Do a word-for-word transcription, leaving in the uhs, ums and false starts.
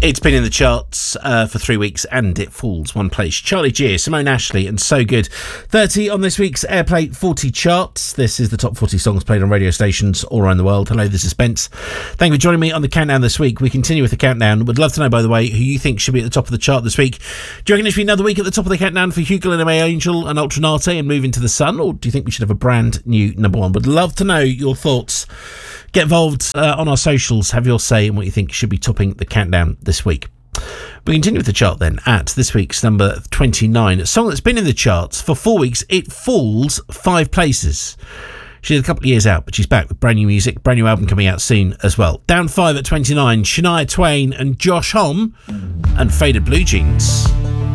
It's been in the charts uh, for three weeks and it falls one place. Charlie Gear, Simone Ashley and So Good. thirty on this week's Airplay forty charts. This is the top forty songs played on radio stations all around the world. Hello, this is Spence. Thank you for joining me on the countdown this week. We continue with the countdown. Would love to know, by the way, who you think should be at the top of the chart this week. Do you reckon it should be another week at the top of the countdown for Hugel and May Angel and Ultranate and Move Into the Sun? Or do you think we should have a brand new number one? Would love to know your thoughts. Get involved uh, on our socials. Have your say in what you think should be topping the countdown this week. We continue with the chart then at this week's number twenty-nine. A song that's been in the charts for four weeks. It falls five places. She's a couple of years out, but she's back with brand new music, brand new album coming out soon as well. Down five at twenty-nine, Shania Twain and Josh Homme and Faded Blue Jeans.